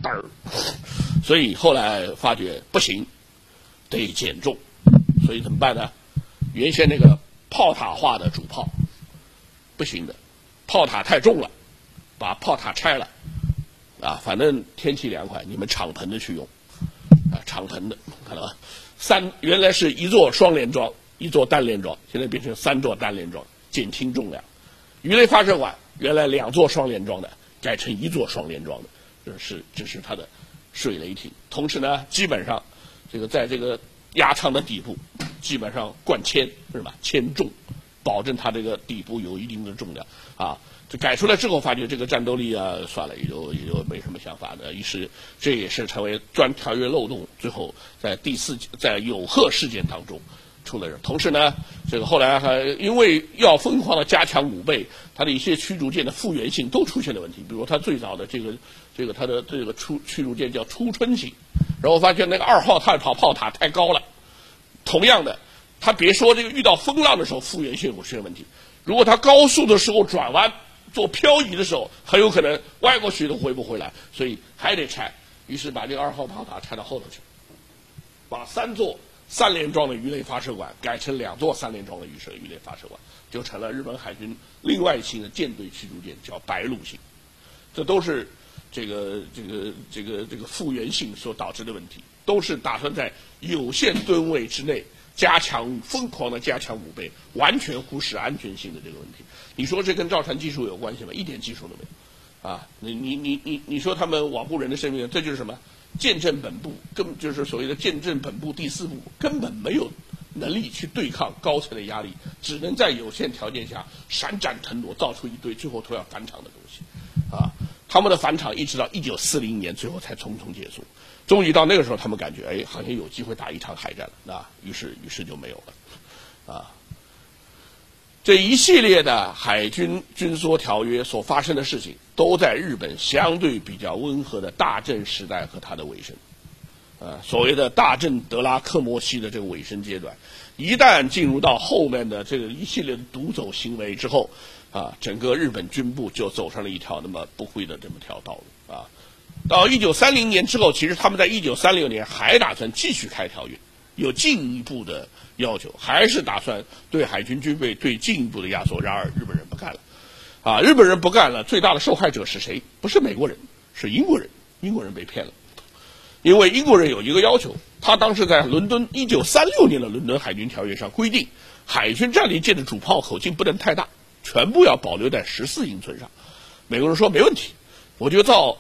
所以后来发觉不行，得减重，所以怎么办呢？原先那个炮塔化的主炮不行的，炮塔太重了，把炮塔拆了，反正天气凉快，你们敞篷的去用，敞篷的看到吧？原来是一座双联装，一座单联装，现在变成3座单联装，减轻重量。鱼雷发射管原来2座双联装的，改成1座双联装的，这是它的水雷艇。同时呢，基本上这个在这个压舱的底部，基本上灌铅是吧？铅重，保证它这个底部有一定的重量啊。这改出来之后，发觉这个战斗力算了，也就没什么想法的。于是这也是成为条约漏洞，最后在有贺事件当中出了人。同时呢，这个后来还因为要疯狂的加强武备，它的一些驱逐舰的复原性都出现了问题。比如它最早的它的这个驱逐舰叫初春型，然后发现那个2号炮塔太高了。同样的，它别说这个遇到风浪的时候复原性有出现问题，如果它高速的时候转弯做漂移的时候，很有可能歪过去都回不回来，所以还得拆。于是把这个2号炮塔拆到后头去，把3座3联装的鱼雷发射管改成2座3联装的鱼雷发射管，就成了日本海军另外一型的舰队驱逐舰，叫白鹿型。这都是这个复原性所导致的问题，都是打算在有限吨位之内疯狂的加强武备，完全忽视安全性的这个问题。你说这跟造船技术有关系吗？一点技术都没有。你说他们罔顾人的生命，这就是什么？舰阵本部就是所谓的舰阵本部第4部根本没有能力去对抗高层的压力，只能在有限条件下闪展腾挪，造出一堆最后都要返场的东西。他们的返场一直到1940年，最后才匆匆结束。终于到那个时候，他们感觉好像有机会打一场海战了，于是就没有了。这一系列的海军军缩条约所发生的事情，都在日本相对比较温和的大正时代和它的尾声。所谓的大正德拉克摩西的这个尾声阶段，一旦进入到后面的这个一系列的独走行为之后，整个日本军部就走上了一条那么不归的这么条道路。到1930年之后，其实他们在1936年还打算继续开条约，有进一步的要求，还是打算对海军军备对进一步的压缩。然而日本人不干了，日本人不干了，最大的受害者是谁？不是美国人，是英国人。英国人被骗了，因为英国人有一个要求，他当时在伦敦1936年的伦敦海军条约上规定，海军战列舰的主炮口径不能太大，全部要保留在14英寸上。美国人说没问题，我就造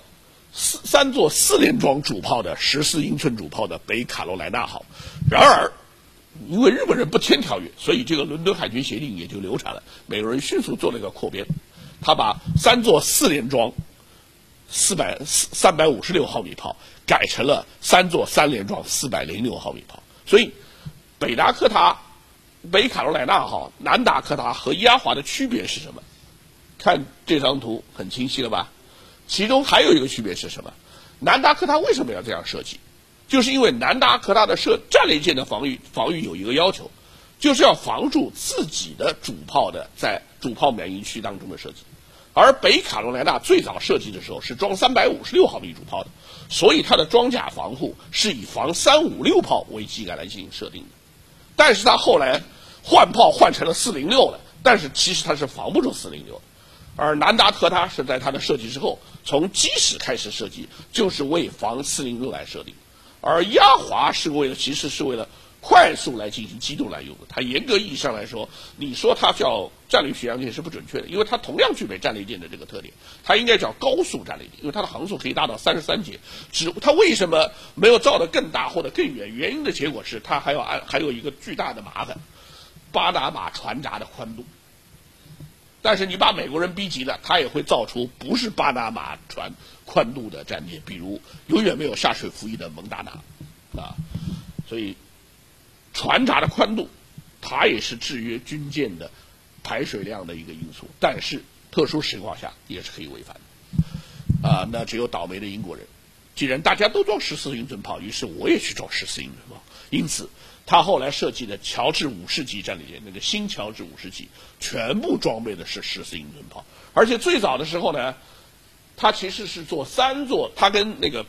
3座4联装主炮的14英寸主炮的北卡罗来纳号。然而因为日本人不签条约，所以这个伦敦海军协定也就流产了。美国人迅速做了一个扩编，他把3座4联装356毫米炮改成了3座3联装406毫米炮。所以北卡罗来纳号、南达科他和伊阿华的区别是什么？看这张图很清晰了吧？其中还有一个区别是什么？南达科他为什么要这样设计？就是因为南达科他的战列舰的防御有一个要求，就是要防住自己的主炮在主炮免疫区当中的设计。而北卡罗来纳最早设计的时候是装356毫米主炮的，所以它的装甲防护是以防356炮为基杆来进行设定的。但是它后来换炮换成了406了，但是其实它是防不住406的。而南达科他是在它的设计之后，从基石开始设计，就是为防406来设定。而压华其实是为了快速来进行机动来用的。它严格意义上来说，你说它叫战略巡洋舰是不准确的，因为它同样具备战列舰的这个特点，它应该叫高速战列舰，因为它的航速可以达到33节。它为什么没有造得更大或者更远？原因的结果是它还有一个巨大的麻烦，巴拿马船闸的宽度。但是你把美国人逼急了，他也会造出不是巴拿马船宽度的战舰，比如永远没有下水服役的蒙大拿所以船闸的宽度它也是制约军舰的排水量的一个因素，但是特殊情况下也是可以违反的那只有倒霉的英国人，既然大家都装14英寸炮，于是我也去装14英寸炮，因此他后来设计的乔治五世级战列舰，那个新乔治五世级，全部装备的是14英寸炮。而且最早的时候呢，他其实是做3座，他跟那个